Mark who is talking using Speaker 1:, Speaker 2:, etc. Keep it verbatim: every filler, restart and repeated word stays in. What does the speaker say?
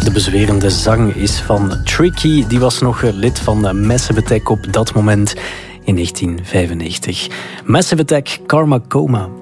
Speaker 1: De bezwerende zang is van Tricky. Die was nog lid van Massive Attack op dat moment in negentien vijfennegentig. Massive Attack, Karma Coma.